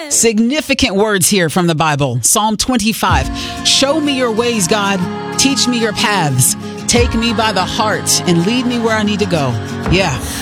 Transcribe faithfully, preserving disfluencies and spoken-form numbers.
Significant words here from the Bible. Psalm twenty-five. Show me your ways, God. Teach me your paths. Take me by the heart and lead me where I need to go. Yeah.